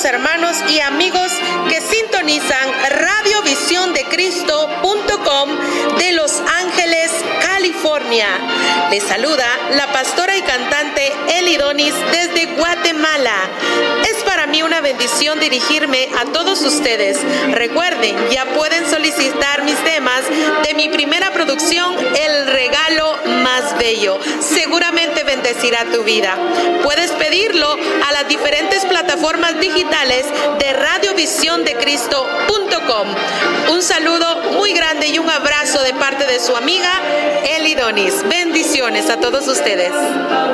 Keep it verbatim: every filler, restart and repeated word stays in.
hermanos y amigos que sintonizan radio visión de cristo punto com de Los Ángeles, California. Les saluda la pastora y cantante Eli Donis desde Guatemala. Es para mí una bendición dirigirme a todos ustedes. Recuerden, ya pueden solicitar mis temas de mi primera producción, El Regalo Más Bello. Seguramente bendecirá tu vida. Puedes pedirlo a las diferentes plataformas digitales de radio visión de cristo punto com. Un saludo muy grande y un abrazo de parte de su amiga Eli Donis. Bendiciones a todos ustedes.